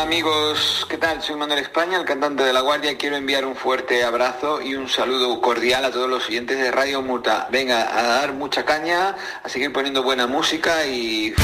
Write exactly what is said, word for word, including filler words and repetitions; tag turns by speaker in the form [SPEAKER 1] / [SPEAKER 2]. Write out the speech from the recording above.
[SPEAKER 1] amigos, ¿qué tal? Soy Manuel España, el cantante de La Guardia. Quiero enviar un fuerte abrazo y un saludo cordial a todos los oyentes de Radio Muta. Venga, a dar mucha caña, a seguir poniendo buena música y